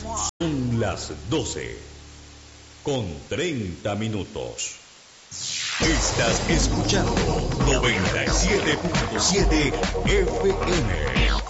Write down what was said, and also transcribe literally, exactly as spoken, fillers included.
Son las doce con treinta minutos. Estás escuchando noventa y siete punto siete F M.